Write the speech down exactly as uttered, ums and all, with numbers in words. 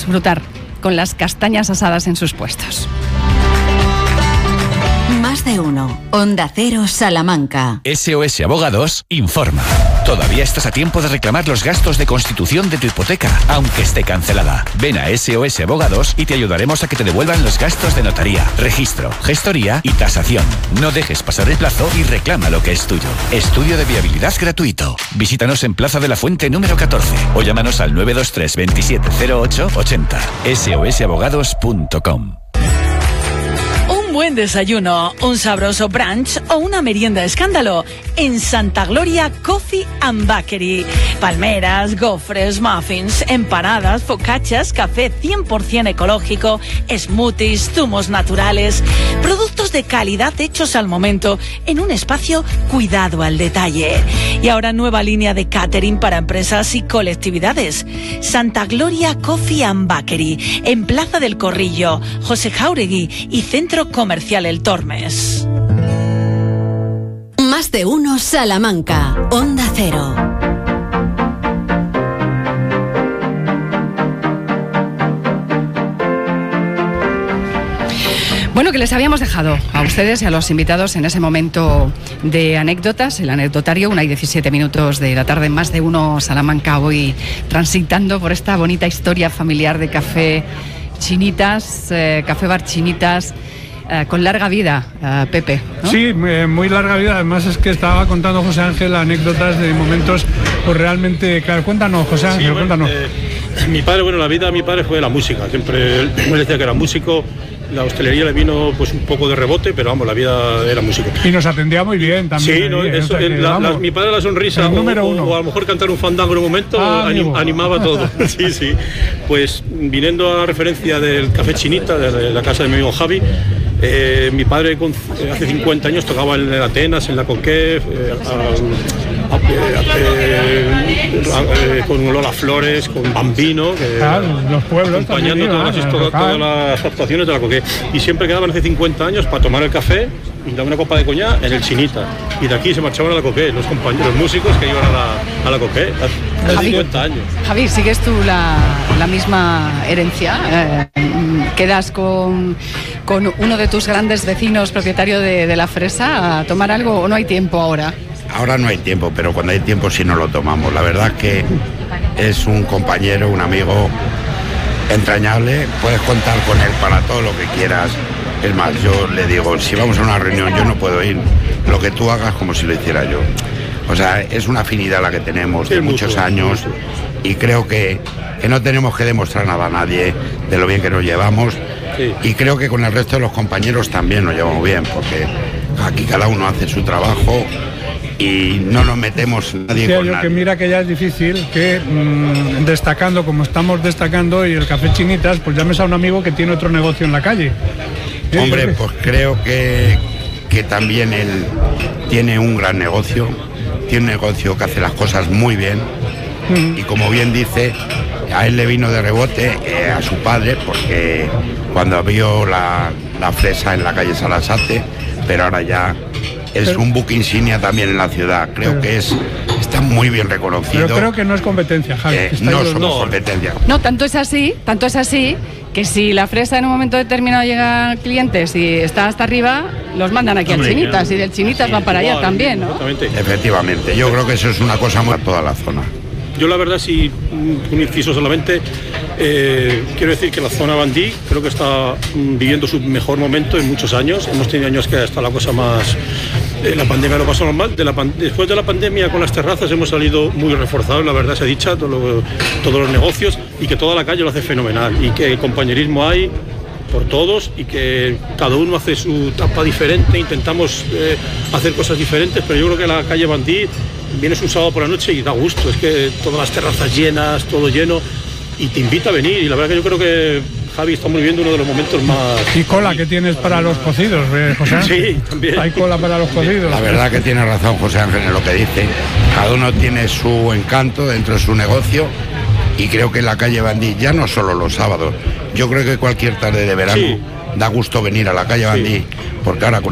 disfrutar con las castañas asadas en sus puestos. Más de uno. Onda Cero Salamanca. S O S Abogados informa. Todavía estás a tiempo de reclamar los gastos de constitución de tu hipoteca, aunque esté cancelada. Ven a S O S Abogados y te ayudaremos a que te devuelvan los gastos de notaría, registro, gestoría y tasación. No dejes pasar el plazo y reclama lo que es tuyo. Estudio de viabilidad gratuito. Visítanos en Plaza de la Fuente número catorce o llámanos al nueve dos tres veintisiete cero ocho ochenta. S O S abogados punto com. Un buen desayuno, un sabroso brunch o una merienda escándalo en Santa Gloria Coffee and Bakery. Palmeras, gofres, muffins, empanadas, focaccias, café cien por ciento ecológico, smoothies, zumos naturales, productos de calidad hechos al momento en un espacio cuidado al detalle. Y ahora nueva línea de catering para empresas y colectividades. Santa Gloria Coffee and Bakery en Plaza del Corrillo, José Jáuregui y Centro Comercial El Tormes. Más de uno Salamanca. Onda Cero. Bueno, que les habíamos dejado a ustedes y a los invitados en ese momento de anécdotas, el anecdotario, una y diecisiete minutos de la tarde, en Más de uno Salamanca, hoy transitando por esta bonita historia familiar de Café Chinitas, eh, Café Bar Chinitas, eh, con larga vida, eh, Pepe, ¿no? Sí, muy larga vida. Además es que estaba contando José Ángel anécdotas de momentos pues realmente... Claro, cuéntanos, José Ángel, sí, bueno, cuéntanos. Eh, mi padre, bueno, la vida de mi padre fue la música. Siempre él me decía que era músico. La hostelería le vino pues un poco de rebote, pero vamos, la vida era música. Y nos atendía muy bien también. Sí, no, ahí, eso, o sea, que, la, la, mi padre la sonrisa, o, o, o a lo mejor cantar un fandango en un momento, ah, anim, animaba todo. Sí, sí. Pues viniendo a referencia del Café Chinita, de, de la casa de mi amigo Javi, eh, mi padre con, hace cincuenta años tocaba en el Atenas, en la Coquet, eh, a, a, eh, eh, con Lola Flores, con Bambino, que, claro, los pueblos acompañando también, todas, todas, todas las actuaciones de la Coquet. Y siempre quedaban hace cincuenta años para tomar el café y dar una copa de coñac en el Chinita. Y de aquí se marchaban a la Coquet, los compañeros, los músicos que iban a la, a la Coquet hace Javi, cincuenta años. Javi, ¿sigues tú la, la misma herencia? Eh, ¿Quedas con, con uno de tus grandes vecinos, propietario de, de La Fresa, a tomar algo o no hay tiempo ahora? Ahora no hay tiempo, pero cuando hay tiempo sí nos lo tomamos. La verdad que es un compañero, un amigo entrañable. Puedes contar con él para todo lo que quieras. Es más, yo le digo, si vamos a una reunión yo no puedo ir. Lo que tú hagas como si lo hiciera yo. O sea, es una afinidad la que tenemos de muchos años y creo que, que no tenemos que demostrar nada a nadie de lo bien que nos llevamos. Sí. Y creo que con el resto de los compañeros también nos llevamos bien, porque aquí cada uno hace su trabajo y no nos metemos nadie sí, con yo nadie. Que mira que ya es difícil que mmm, destacando como estamos destacando y el Café Chinitas, pues llames a un amigo que tiene otro negocio en la calle. Hombre, pues creo que, que también él tiene un gran negocio, tiene un negocio que hace las cosas muy bien mm. y como bien dice, a él le vino de rebote eh, a su padre, porque cuando vio la, la Fresa en la calle Salasate, pero ahora ya es pero, un buque insignia también en la ciudad. Creo pero, que es está muy bien reconocido. Pero creo que no es competencia, Javi. Eh, no somos no. competencia. No, tanto es así, tanto es así que si la Fresa en un momento determinado llega clientes y está hasta arriba, los mandan aquí Hombre, al Chinitas y del Chinitas sí, van para igual, allá también, ¿no? Efectivamente, yo creo que eso es una cosa muy a toda la zona. Yo la verdad, si un inciso solamente, eh, quiero decir que la zona Bandí creo que está mm, viviendo su mejor momento en muchos años. Hemos tenido años que está la cosa más... Eh, la pandemia lo pasó normal. De la pan- después de la pandemia con las terrazas hemos salido muy reforzados, la verdad se ha dicho, todo lo, todos los negocios, y que toda la calle lo hace fenomenal y que el compañerismo hay por todos y que cada uno hace su etapa diferente, intentamos eh, hacer cosas diferentes, pero yo creo que la calle Bandí vienes un sábado por la noche y da gusto, es que todas las terrazas llenas, todo lleno, y te invita a venir, y la verdad que yo creo que Javi estamos viviendo uno de los momentos más... Y cola que tienes para los cocidos, ¿eh, José Ángel? Sí, también. Hay cola para los cocidos. La verdad que tiene razón José Ángel en lo que dice, cada uno tiene su encanto dentro de su negocio, y creo que en la calle Bandí, ya no solo los sábados, yo creo que cualquier tarde de verano sí. da gusto venir a la calle Bandí, sí. porque ahora con